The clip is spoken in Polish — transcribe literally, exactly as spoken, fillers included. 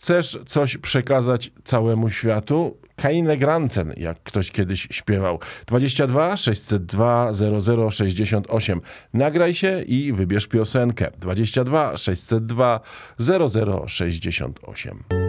Chcesz coś przekazać całemu światu? Keine Grenzen, jak ktoś kiedyś śpiewał. dwadzieścia dwa sześćset dwa zero zero sześćdziesiąt osiem. Nagraj się i wybierz piosenkę. dwadzieścia dwa sześćset dwa zero zero sześćdziesiąt osiem.